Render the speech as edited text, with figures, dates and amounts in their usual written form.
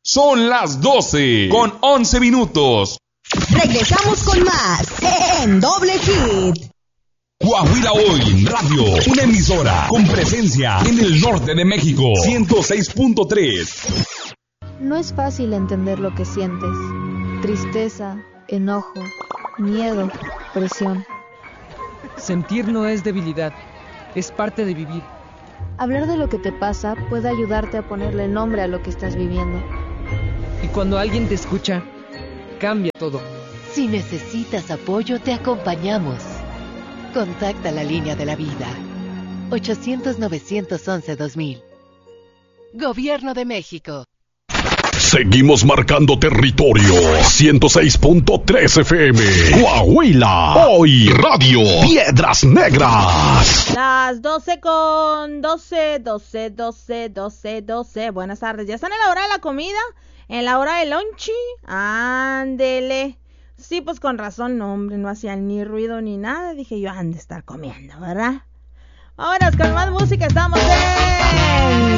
Son las 12:11. Regresamos con más en Doble Hit. Coahuila Hoy Radio, una emisora con presencia en el norte de México. 106.3. No es fácil entender lo que sientes. Tristeza, enojo, miedo, presión. Sentir no es debilidad, es parte de vivir. Hablar de lo que te pasa puede ayudarte a ponerle nombre a lo que estás viviendo. Y cuando alguien te escucha, cambia todo. Si necesitas apoyo, te acompañamos. Contacta la línea de la vida. 800-911-2000. Gobierno de México. Seguimos marcando territorio. 106.3 FM. Coahuila. Hoy Radio. Piedras Negras. Las 12:12. Buenas tardes. ¿Ya están en la hora de la comida? ¿En la hora del lunch? Ándele. Sí, pues con razón, no, hombre, no hacían ni ruido ni nada. Dije yo, han de estar comiendo, ¿verdad? Ahora con más música estamos en